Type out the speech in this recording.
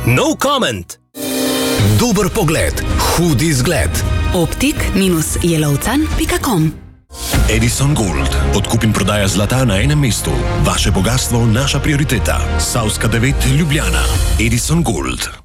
No comment! Dober pogled, hud izgled. Optik-jelovcan.com. Edison Gold. Odkup in prodaja zlata na enem mestu. Vaše bogastvo, naša prioriteta. Savska 9, Ljubljana. Edison Gold.